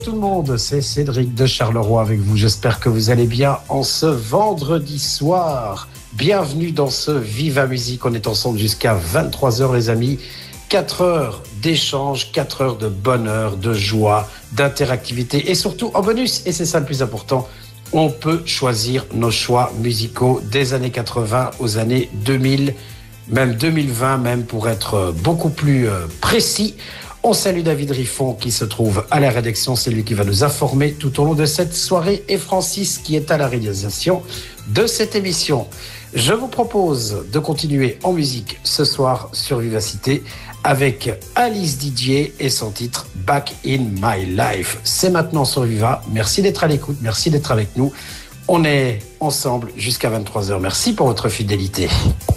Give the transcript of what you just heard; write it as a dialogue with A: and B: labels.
A: Tout le monde, c'est Cédric de Charleroi avec vous. J'espère que vous allez bien en ce vendredi soir. Bienvenue dans ce Viva Musique. On est ensemble jusqu'à 23h les amis. 4 heures d'échange, 4 heures de bonheur, de joie, d'interactivité et surtout en bonus, et c'est ça le plus important, on peut choisir nos choix musicaux des années 80 aux années 2000, même 2020 même pour être beaucoup plus précis. On salue David Riffon qui se trouve à la rédaction, c'est lui qui va nous informer tout au long de cette soirée et Francis qui est à la réalisation de cette émission. Je vous propose de continuer en musique ce soir sur Vivacité avec Alice Didier et son titre Back in My Life. C'est maintenant sur Viva. Merci d'être à l'écoute, merci d'être avec nous. On est ensemble jusqu'à 23h. Merci pour votre fidélité.